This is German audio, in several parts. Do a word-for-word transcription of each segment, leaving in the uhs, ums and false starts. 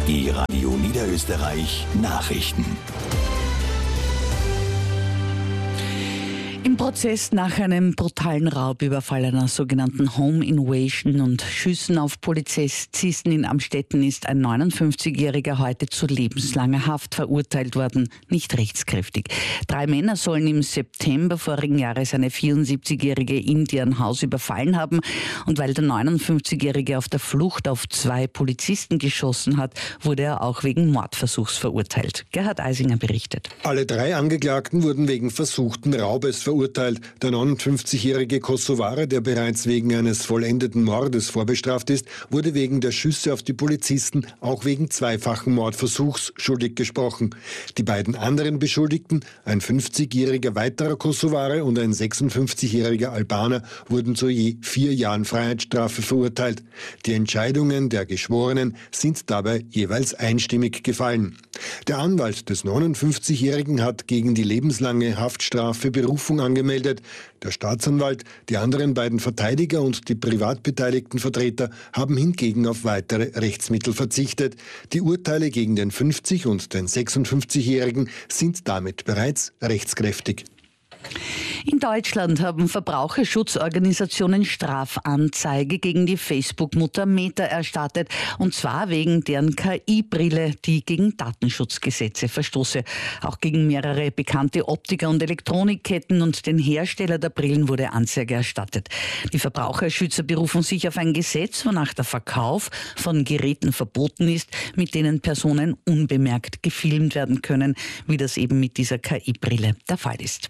Die Radio Niederösterreich Nachrichten. Im Prozess nach einem brutalen Raubüberfall, einer sogenannten Home Invasion und Schüssen auf Polizisten in Amstetten ist ein neunundfünfzigjähriger heute zu lebenslanger Haft verurteilt worden, nicht rechtskräftig. Drei Männer sollen im September vorigen Jahres eine vierundsiebzigjährige in deren Haus überfallen haben, und weil der neunundfünfzigjährige auf der Flucht auf zwei Polizisten geschossen hat, wurde er auch wegen Mordversuchs verurteilt. Gerhard Eisinger berichtet. Alle drei Angeklagten wurden wegen versuchten Raubes verurteilt. Der neunundfünfzigjährige Kosovare, der bereits wegen eines vollendeten Mordes vorbestraft ist, wurde wegen der Schüsse auf die Polizisten auch wegen zweifachen Mordversuchs schuldig gesprochen. Die beiden anderen Beschuldigten, ein fünfzigjähriger weiterer Kosovare und ein sechsundfünfzigjähriger Albaner, wurden zu je vier Jahren Freiheitsstrafe verurteilt. Die Entscheidungen der Geschworenen sind dabei jeweils einstimmig gefallen. Der Anwalt des neunundfünfzigjährigen hat gegen die lebenslange Haftstrafe Berufung angemeldet. Der Staatsanwalt, die anderen beiden Verteidiger und die privat beteiligten Vertreter haben hingegen auf weitere Rechtsmittel verzichtet. Die Urteile gegen den fünfzig- und den sechsundfünfzigjährigen sind damit bereits rechtskräftig. In Deutschland haben Verbraucherschutzorganisationen Strafanzeige gegen die Facebook-Mutter Meta erstattet, und zwar wegen deren K I-Brille, die gegen Datenschutzgesetze verstoße. Auch gegen mehrere bekannte Optiker- und Elektronikketten und den Hersteller der Brillen wurde Anzeige erstattet. Die Verbraucherschützer berufen sich auf ein Gesetz, wonach der Verkauf von Geräten verboten ist, mit denen Personen unbemerkt gefilmt werden können, wie das eben mit dieser K I-Brille der Fall ist.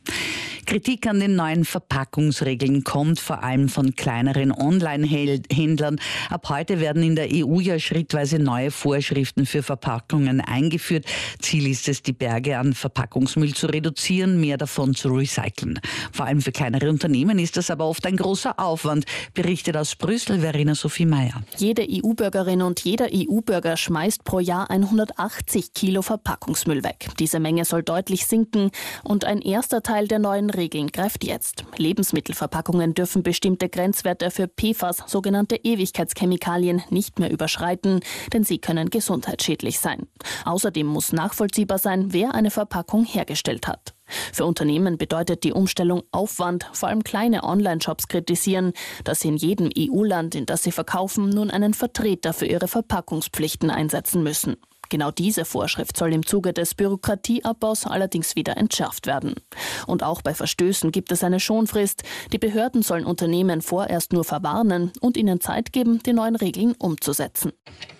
Kritik an den neuen Verpackungsregeln kommt vor allem von kleineren Online-Händlern. Ab heute werden in der E U ja schrittweise neue Vorschriften für Verpackungen eingeführt. Ziel ist es, die Berge an Verpackungsmüll zu reduzieren, mehr davon zu recyceln. Vor allem für kleinere Unternehmen ist das aber oft ein großer Aufwand, berichtet aus Brüssel Verena Sophie Meyer. Jede E U-Bürgerin und jeder E U-Bürger schmeißt pro Jahr hundertachtzig Kilo Verpackungsmüll weg. Diese Menge soll deutlich sinken, und ein erster Teil der neuen Regeln greift jetzt. Lebensmittelverpackungen dürfen bestimmte Grenzwerte für P F A S, sogenannte Ewigkeitschemikalien, nicht mehr überschreiten, denn sie können gesundheitsschädlich sein. Außerdem muss nachvollziehbar sein, wer eine Verpackung hergestellt hat. Für Unternehmen bedeutet die Umstellung Aufwand. Vor allem kleine Online-Shops kritisieren, dass sie in jedem E U-Land, in das sie verkaufen, nun einen Vertreter für ihre Verpackungspflichten einsetzen müssen. Genau diese Vorschrift soll im Zuge des Bürokratieabbaus allerdings wieder entschärft werden. Und auch bei Verstößen gibt es eine Schonfrist. Die Behörden sollen Unternehmen vorerst nur verwarnen und ihnen Zeit geben, die neuen Regeln umzusetzen.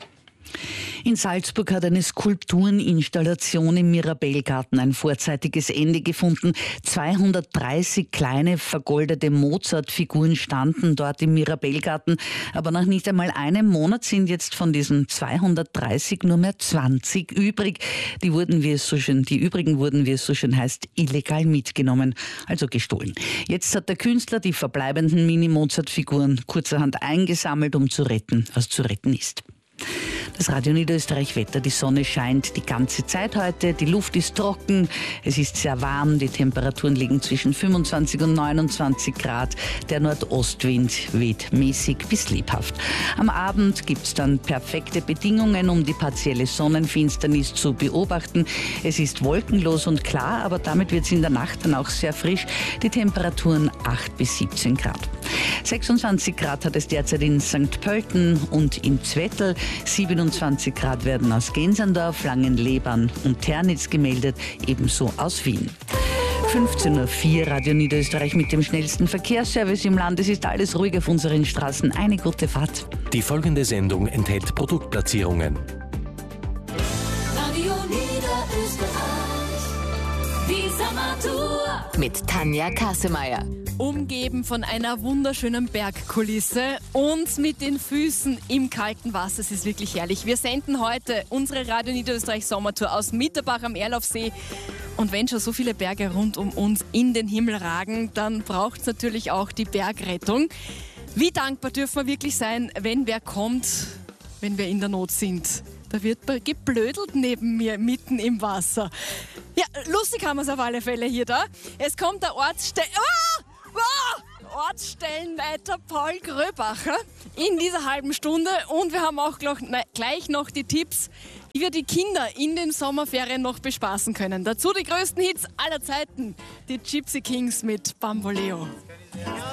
In Salzburg hat eine Skulptureninstallation im Mirabellgarten ein vorzeitiges Ende gefunden. zweihundertdreißig kleine vergoldete Mozart-Figuren standen dort im Mirabellgarten. Aber nach nicht einmal einem Monat sind jetzt von diesen zweihundertdreißig nur mehr zwanzig übrig. Die wurden, wie es so schön, die übrigen wurden, wie es so schön heißt, illegal mitgenommen, also gestohlen. Jetzt hat der Künstler die verbleibenden Mini-Mozart-Figuren kurzerhand eingesammelt, um zu retten, was zu retten ist. Das Radio Niederösterreich Wetter. Die Sonne scheint die ganze Zeit heute, die Luft ist trocken, es ist sehr warm, die Temperaturen liegen zwischen fünfundzwanzig und neunundzwanzig Grad. Der Nordostwind weht mäßig bis lebhaft. Am Abend gibt es dann perfekte Bedingungen, um die partielle Sonnenfinsternis zu beobachten. Es ist wolkenlos und klar, aber damit wird es in der Nacht dann auch sehr frisch. Die Temperaturen acht bis siebzehn Grad. sechsundzwanzig Grad hat es derzeit in Sankt Pölten und in Zwettl. siebenundzwanzig Grad werden aus Gensendorf, Langenlebern und Ternitz gemeldet, ebenso aus Wien. fünfzehn Uhr vier, Radio Niederösterreich mit dem schnellsten Verkehrsservice im Land. Es ist alles ruhig auf unseren Straßen. Eine gute Fahrt. Die folgende Sendung enthält Produktplatzierungen. Radio Niederösterreich, die Sommertour mit Tanja Kassemeyer. Umgeben von einer wunderschönen Bergkulisse und mit den Füßen im kalten Wasser. Es ist wirklich herrlich. Wir senden heute unsere Radio Niederösterreich Sommertour aus Mitterbach am Erlaufsee. Und wenn schon so viele Berge rund um uns in den Himmel ragen, dann braucht es natürlich auch die Bergrettung. Wie dankbar dürfen wir wirklich sein, wenn wer kommt, wenn wir in der Not sind. Da wird geblödelt neben mir, mitten im Wasser. Ja, lustig haben wir es auf alle Fälle hier da. Es kommt der Ortsstell... Ah! Ah! Ortsstellenleiter Paul Gröbacher in dieser halben Stunde. Und wir haben auch gleich gleich noch die Tipps, wie wir die Kinder in den Sommerferien noch bespaßen können. Dazu die größten Hits aller Zeiten, die Gypsy Kings mit Bamboleo.